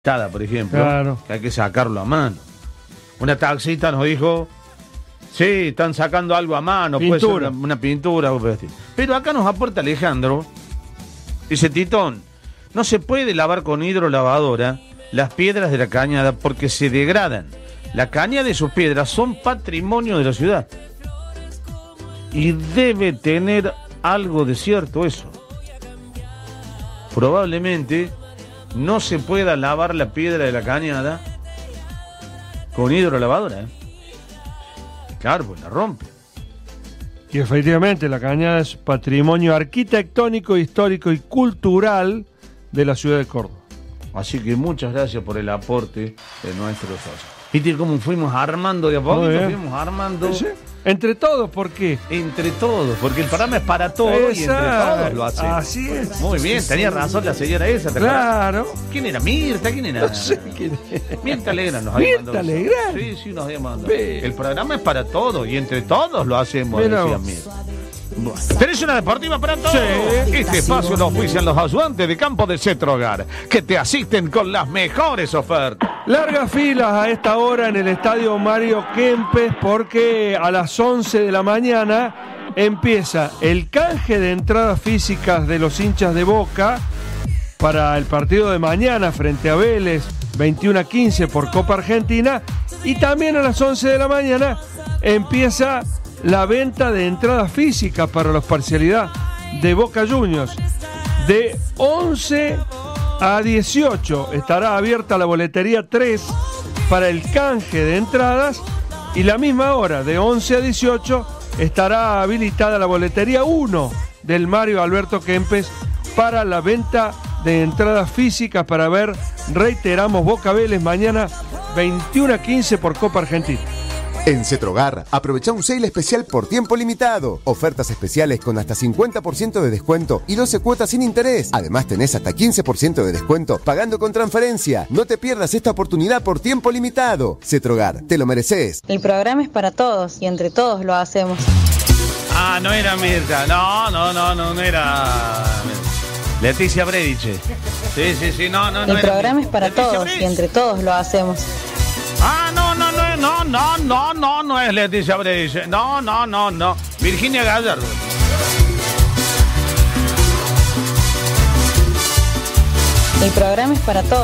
por ejemplo, claro, que hay que sacarlo a mano. Una taxista nos dijo, sí, están sacando algo a mano, pintura. puede ser una pintura, algo por el estilo. Pero acá nos aporta Alejandro, dice Titón, no se puede lavar con hidrolavadora las piedras de la cañada porque se degradan. La cañada y sus piedras son patrimonio de la ciudad. Y debe tener algo de cierto eso. Probablemente no se pueda lavar la piedra de la cañada con hidrolavadora. Claro, pues la rompe. Y efectivamente la cañada es patrimonio arquitectónico, histórico y cultural de la ciudad de Córdoba. Así que muchas gracias por el aporte de nuestros socios. ¿Viste cómo fuimos armando de a poquito? Fuimos armando. ¿Sí? Entre todos, ¿por qué? Entre todos, porque el programa es para todos y entre todos lo hacemos. Así es. Muy bien, tenía razón la señora esa. Claro. ¿Quién era? Mirta, ¿quién era? No sé quién es. Mirta Legrand nos había mandado. ¿Mirta Legrand? Sí, nos había mandado. El programa es para todos y entre todos lo hacemos, decía Mirta. Bueno. ¿Tenés una deportiva para todos? Sí. Este espacio lo ofician los ayudantes de campo de Cetrogar, que te asisten con las mejores ofertas. Largas filas a esta hora en el estadio Mario Kempes porque a las 11 de la mañana empieza el canje de entradas físicas de los hinchas de Boca para el partido de mañana frente a Vélez, 21-15 por Copa Argentina, y también a las 11 de la mañana empieza la venta de entradas físicas para la parcialidad de Boca Juniors. De 11 a 18 estará abierta la boletería 3 para el canje de entradas y la misma hora, de 11 a 18, estará habilitada la boletería 1 del Mario Alberto Kempes para la venta de entradas físicas para ver, reiteramos, Boca Vélez mañana 21-15 por Copa Argentina. En Cetrogar, aprovecha un sale especial por tiempo limitado. Ofertas especiales con hasta 50% de descuento y 12 cuotas sin interés. Además tenés hasta 15% de descuento pagando con transferencia. No te pierdas esta oportunidad por tiempo limitado. Cetrogar, te lo mereces. El programa es para todos y entre todos lo hacemos. Ah, no era Mirta. No era Leticia Brediche. Sí, no. El programa es para todos y entre todos lo hacemos. Ah, no es Leticia Brediche. No. Virginia Gallardo. El programa es para todos.